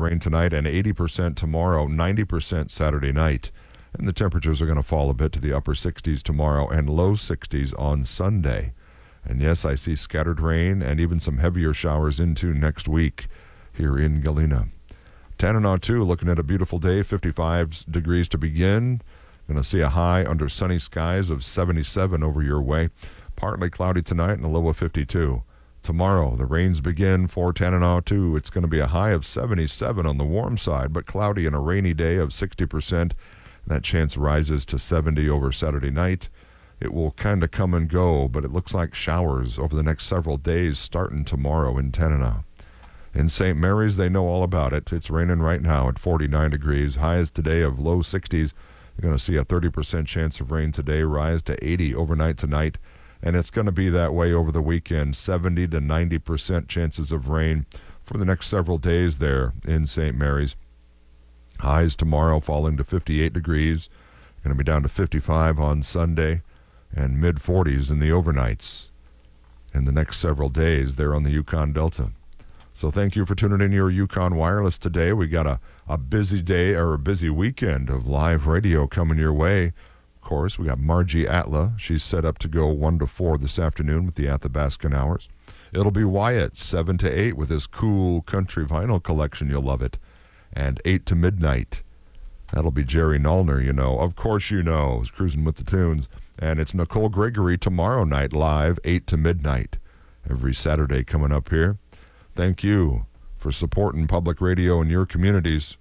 rain tonight and 80% tomorrow, 90% Saturday night. And the temperatures are going to fall a bit to the upper 60s tomorrow and low 60s on Sunday. And yes, I see scattered rain and even some heavier showers into next week here in Galena. Tanana, too, looking at a beautiful day, 55 degrees to begin. Going to see a high under sunny skies of 77 over your way. Partly cloudy tonight and a low of 52. Tomorrow, the rains begin for Tanana, too. It's going to be a high of 77 on the warm side, but cloudy and a rainy day of 60%. That chance rises to 70 over Saturday night. It will kind of come and go, but it looks like showers over the next several days starting tomorrow in Tanana. In St. Mary's, they know all about it. It's raining right now at 49 degrees. Highs today of low 60s. You're going to see a 30% chance of rain today, rise to 80 overnight tonight. And it's going to be that way over the weekend, 70 to 90% chances of rain for the next several days there in St. Mary's. Highs tomorrow falling to 58 degrees. Going to be down to 55 on Sunday and mid-40s in the overnights in the next several days there on the Yukon Delta. So thank you for tuning in your Yukon Wireless today. We got a busy day or a busy weekend of live radio coming your way. Of course, we got Margie Atla. She's set up to go 1 to 4 this afternoon with the Athabascan Hours. It'll be Wyatt 7 to 8 with his cool country vinyl collection. You'll love it. And 8 to midnight. That'll be Jerry Nullner, you know. Of course you know. He's cruising with the tunes. And it's Nicole Gregory tomorrow night live, 8 to midnight. Every Saturday coming up here. Thank you for supporting public radio in your communities.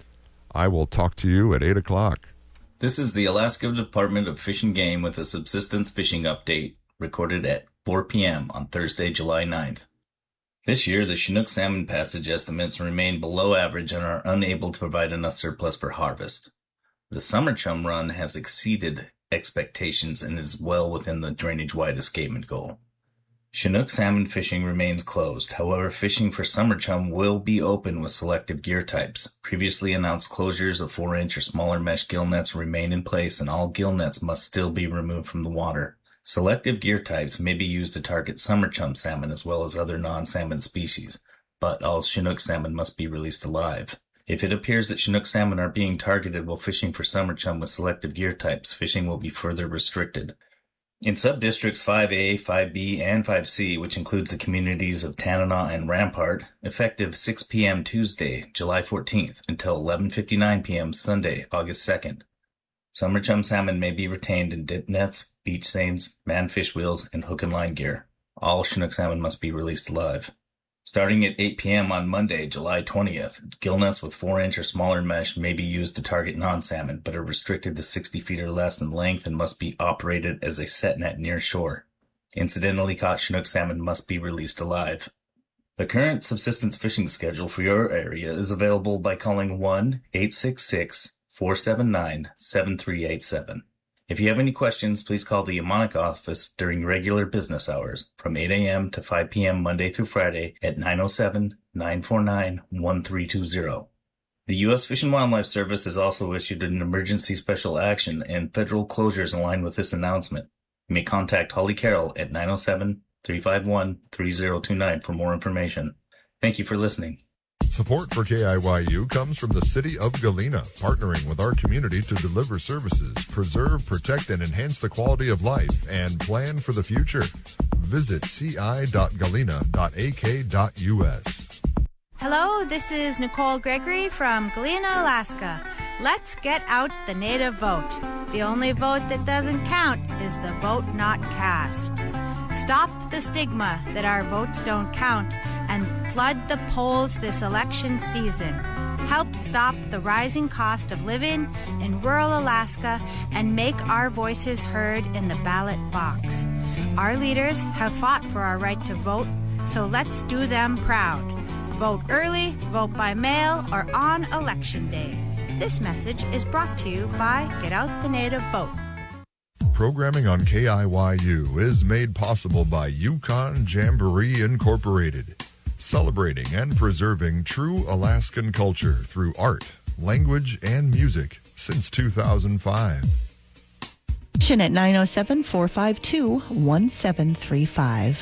I will talk to you at 8 o'clock. This is the Alaska Department of Fish and Game with a subsistence fishing update recorded at 4 p.m. on Thursday, July 9th. This year, the Chinook salmon passage estimates remain below average and are unable to provide enough surplus for harvest. The summer chum run has exceeded expectations and is well within the drainage-wide escapement goal. Chinook salmon fishing remains closed. However, fishing for summer chum will be open with selective gear types. Previously announced closures of 4-inch or smaller mesh gill nets remain in place, and all gill nets must still be removed from the water. Selective gear types may be used to target summer chum salmon as well as other non-salmon species, but all Chinook salmon must be released alive. If it appears that Chinook salmon are being targeted while fishing for summer chum with selective gear types, fishing will be further restricted. In sub-districts 5A, 5B, and 5C, which includes the communities of Tanana and Rampart, effective 6 p.m. Tuesday, July 14th, until 11:59 p.m. Sunday, August 2nd. Summer chum salmon may be retained in dip nets, beach seines, manned fish wheels, and hook and line gear. All Chinook salmon must be released alive. Starting at 8 p.m. on Monday, July 20th, gill nets with 4-inch or smaller mesh may be used to target non-salmon, but are restricted to 60 feet or less in length and must be operated as a set net near shore. Incidentally caught Chinook salmon must be released alive. The current subsistence fishing schedule for your area is available by calling 1-866-479-7387. If you have any questions, please call the Yamonic office during regular business hours from 8 a.m. to 5 p.m. Monday through Friday at 907-949-1320. The U.S. Fish and Wildlife Service has also issued an emergency special action and federal closures in line with this announcement. You may contact Holly Carroll at 907-351-3029 for more information. Thank you for listening. Support for KIYU comes from the City of Galena, partnering with our community to deliver services, preserve, protect, and enhance the quality of life, and plan for the future. Visit ci.galena.ak.us. Hello, this is Nicole Gregory from Galena, Alaska. Let's get out the native vote. The only vote that doesn't count is the vote not cast. Stop the stigma that our votes don't count and flood the polls this election season. Help stop the rising cost of living in rural Alaska and make our voices heard in the ballot box. Our leaders have fought for our right to vote, so let's do them proud. Vote early, vote by mail, or on Election Day. This message is brought to you by Get Out the Native Vote. Programming on KIYU is made possible by Yukon Jamboree Incorporated, celebrating and preserving true Alaskan culture through art, language, and music since 2005. At 907-452-1735.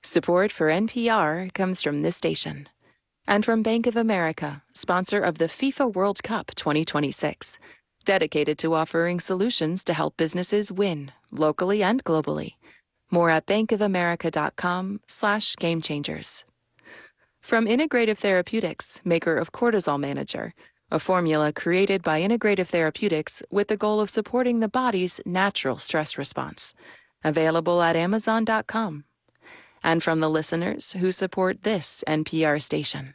Support for NPR comes from this station and from Bank of America, sponsor of the FIFA World Cup 2026, dedicated to offering solutions to help businesses win locally and globally. More at bankofamerica.com/gamechangers. From Integrative Therapeutics, maker of Cortisol Manager, a formula created by Integrative Therapeutics with the goal of supporting the body's natural stress response. Available at Amazon.com. And from the listeners who support this NPR station.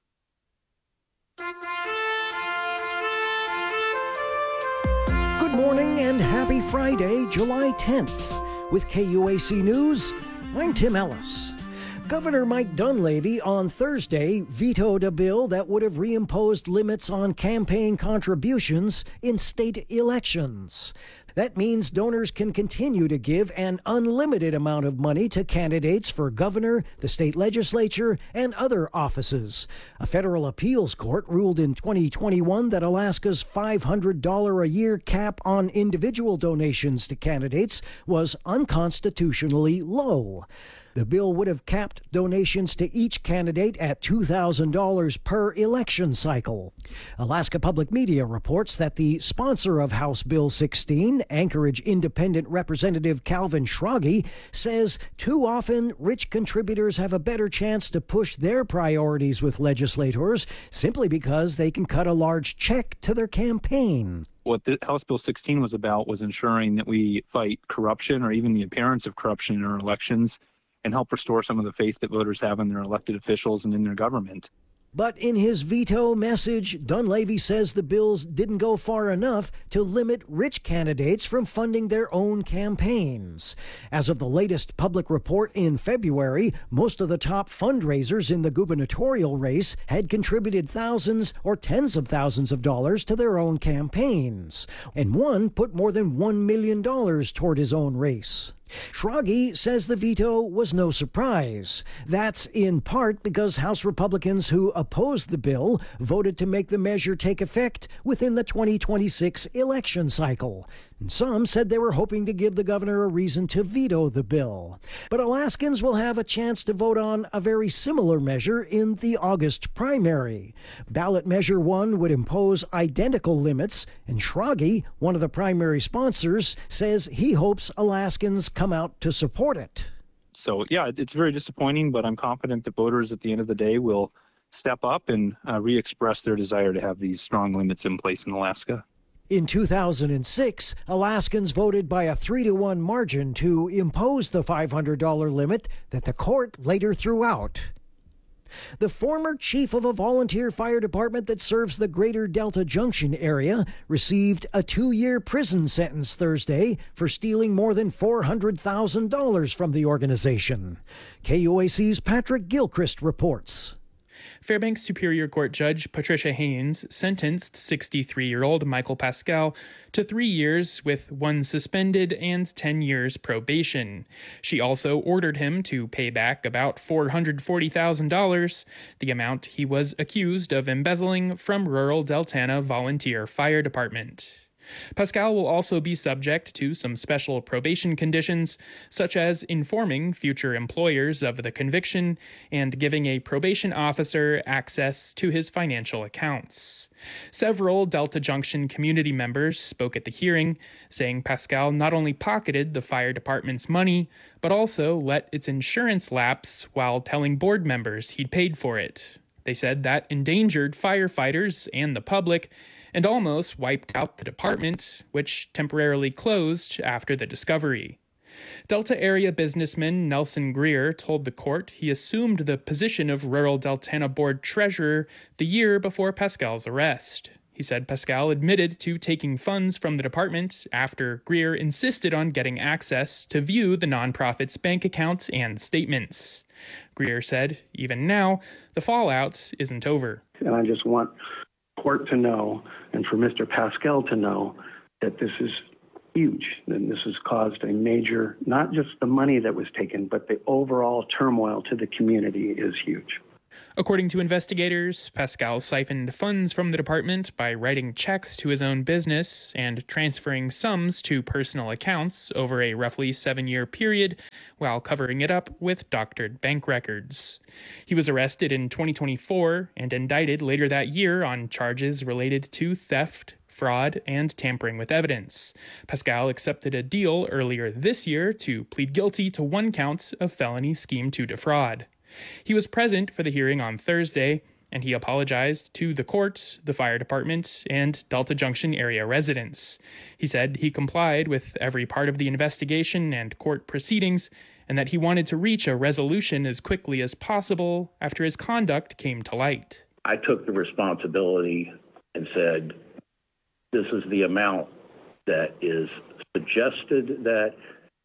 Good morning and happy Friday, July 10th. With KUAC News, I'm Tim Ellis. Governor Mike Dunleavy on Thursday vetoed a bill that would have reimposed limits on campaign contributions in state elections. That means donors can continue to give an unlimited amount of money to candidates for governor, the state legislature, and other offices. A federal appeals court ruled in 2021 that Alaska's $500 a year cap on individual donations to candidates was unconstitutionally low. The bill would have capped donations to each candidate at $2,000 per election cycle. Alaska Public Media reports that the sponsor of House Bill 16, Anchorage Independent Representative Calvin Schrage, says too often rich contributors have a better chance to push their priorities with legislators simply because they can cut a large check to their campaign. What the House Bill 16 was about was ensuring that we fight corruption or even the appearance of corruption in our elections and help restore some of the faith that voters have in their elected officials and in their government. But in his veto message, Dunleavy says the bills didn't go far enough to limit rich candidates from funding their own campaigns. As of the latest public report in February, most of the top fundraisers in the gubernatorial race had contributed thousands or tens of thousands of dollars to their own campaigns, and one put more than $1 million toward his own race. Schrage says the veto was no surprise. That's in part because House Republicans who opposed the bill voted to make the measure take effect within the 2026 election cycle. And some said they were hoping to give the governor a reason to veto the bill. But Alaskans will have a chance to vote on a very similar measure in the August primary. Ballot Measure 1 would impose identical limits, and Schrage, one of the primary sponsors, says he hopes Alaskans come out to support it. So, yeah, it's very disappointing, but I'm confident that voters at the end of the day will step up and re-express their desire to have these strong limits in place in Alaska. In 2006, Alaskans voted by a 3-1 margin to impose the $500 limit that the court later threw out. The former chief of a volunteer fire department that serves the greater Delta Junction area received a 2-year prison sentence Thursday for stealing more than $400,000 from the organization. KUAC's Patrick Gilchrist reports. Fairbanks Superior Court Judge Patricia Haynes sentenced 63-year-old Michael Pascal to 3 years with 1 suspended and 10 years probation. She also ordered him to pay back about $440,000, the amount he was accused of embezzling from Rural Deltana Volunteer Fire Department. Pascal will also be subject to some special probation conditions, such as informing future employers of the conviction and giving a probation officer access to his financial accounts. Several Delta Junction community members spoke at the hearing, saying Pascal not only pocketed the fire department's money, but also let its insurance lapse while telling board members he'd paid for it. They said that endangered firefighters and the public, and almost wiped out the department, which temporarily closed after the discovery. Delta area businessman Nelson Greer told the court he assumed the position of Rural Deltana Board Treasurer the year before Pascal's arrest. He said Pascal admitted to taking funds from the department after Greer insisted on getting access to view the nonprofit's bank accounts and statements. Greer said, even now, the fallout isn't over. And I just want court to know, and for Mr. Pascal to know, that this is huge, and this has caused a major, not just the money that was taken, but the overall turmoil to the community is huge. According to investigators, Pascal siphoned funds from the department by writing checks to his own business and transferring sums to personal accounts over a roughly 7-year period while covering it up with doctored bank records. He was arrested in 2024 and indicted later that year on charges related to theft, fraud, and tampering with evidence. Pascal accepted a deal earlier this year to plead guilty to 1 count of felony scheme to defraud. He was present for the hearing on Thursday, and he apologized to the court, the fire department, and Delta Junction area residents. He said he complied with every part of the investigation and court proceedings, and that he wanted to reach a resolution as quickly as possible after his conduct came to light. I took the responsibility and said, this is the amount that is suggested that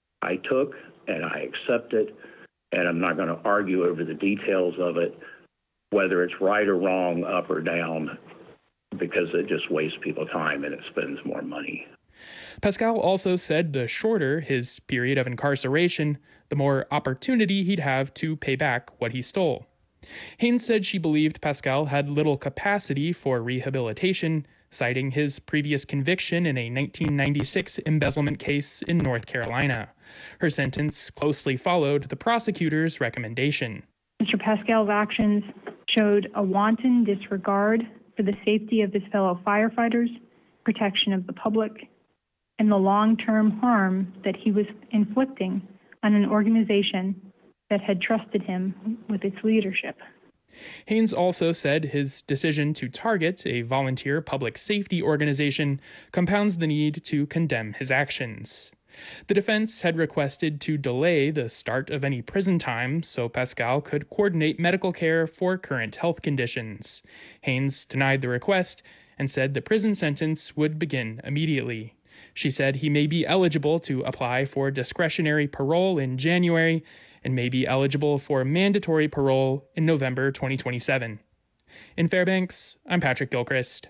I took, and I accept it. And I'm not going to argue over the details of it, whether it's right or wrong, up or down, because it just wastes people's time and it spends more money. Pascal also said the shorter his period of incarceration, the more opportunity he'd have to pay back what he stole. Haynes said she believed Pascal had little capacity for rehabilitation, citing his previous conviction in a 1996 embezzlement case in North Carolina. Her sentence closely followed the prosecutor's recommendation. Mr. Pascal's actions showed a wanton disregard for the safety of his fellow firefighters, protection of the public, and the long-term harm that he was inflicting on an organization that had trusted him with its leadership. Haynes also said his decision to target a volunteer public safety organization compounds the need to condemn his actions. The defense had requested to delay the start of any prison time so Pascal could coordinate medical care for current health conditions. Haynes denied the request and said the prison sentence would begin immediately. She said he may be eligible to apply for discretionary parole in January and may be eligible for mandatory parole in November 2027. In Fairbanks, I'm Patrick Gilchrist.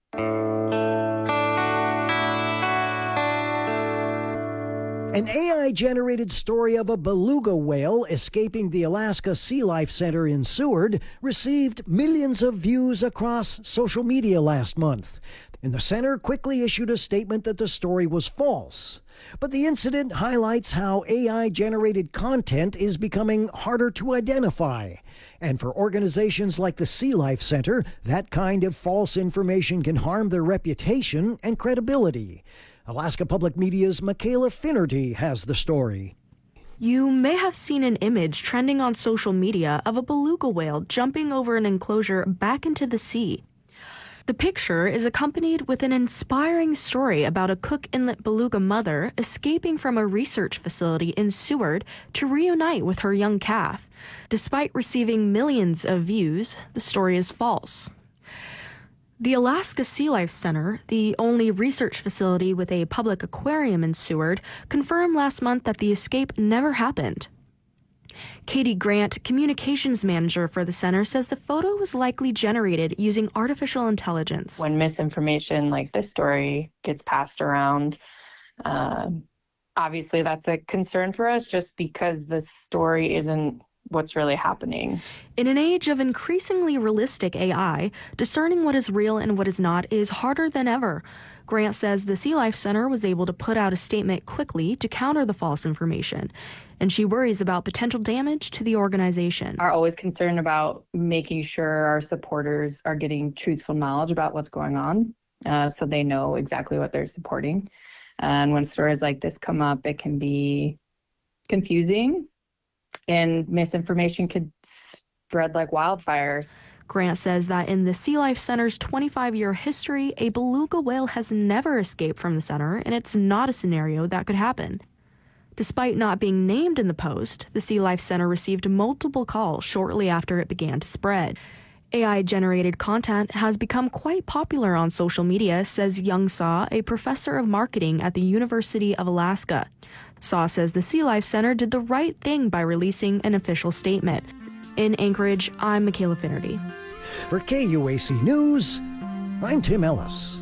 An AI-generated story of a beluga whale escaping the Alaska Sea Life Center in Seward received millions of views across social media last month. And the center quickly issued a statement that the story was false. But the incident highlights how AI-generated content is becoming harder to identify. And for organizations like the Sea Life Center, that kind of false information can harm their reputation and credibility. Alaska Public Media's Michaela Finnerty has the story. You may have seen an image trending on social media of a beluga whale jumping over an enclosure back into the sea. The picture is accompanied with an inspiring story about a Cook Inlet beluga mother escaping from a research facility in Seward to reunite with her young calf. Despite receiving millions of views, the story is false. The Alaska Sea Life Center, the only research facility with a public aquarium in Seward, confirmed last month that the escape never happened. Katie Grant, communications manager for the center, says the photo was likely generated using artificial intelligence. When misinformation like this story gets passed around, obviously that's a concern for us just because the story isn't what's really happening. In an age of increasingly realistic AI, discerning what is real and what is not is harder than ever. Grant says the Sea Life Center was able to put out a statement quickly to counter the false information, and she worries about potential damage to the organization. Are always concerned about making sure our supporters are getting truthful knowledge about what's going on, so they know exactly what they're supporting. And when stories like this come up, it can be confusing, and misinformation could spread like wildfires. Grant says that in the Sea Life Center's 25-year history, a beluga whale has never escaped from the center, and it's not a scenario that could happen. Despite not being named in the post, the Sea Life Center received multiple calls shortly after it began to spread. AI-generated content has become quite popular on social media, says Young Saw, a professor of marketing at the University of Alaska. Saw says the Sea Life Center did the right thing by releasing an official statement. In Anchorage, I'm Michaela Finnerty. For KUAC News, I'm Tim Ellis.